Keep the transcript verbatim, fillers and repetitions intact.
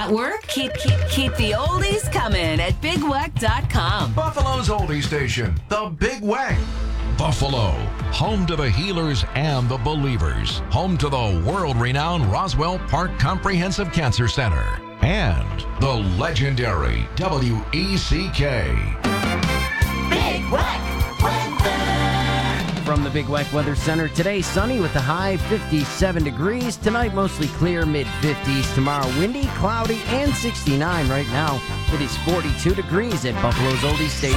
at work? Keep keep keep the oldies coming at big weck dot com. Buffalo's oldie station, the Big Weck. Buffalo, home to the healers and the believers, home to the world-renowned Roswell Park Comprehensive Cancer Center, and the legendary W E C K. Big Weck weather. From the Big Weck Weather Center, today sunny with a high fifty-seven degrees. Tonight mostly clear, mid fifties. Tomorrow windy, cloudy, and sixty-nine. Right now it is forty-two degrees at Buffalo's Oldie Station.